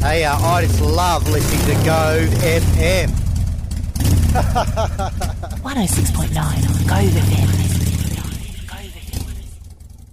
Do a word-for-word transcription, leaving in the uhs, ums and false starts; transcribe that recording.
Hey, uh, I just love listening to Go F M. one oh six point nine Go F M.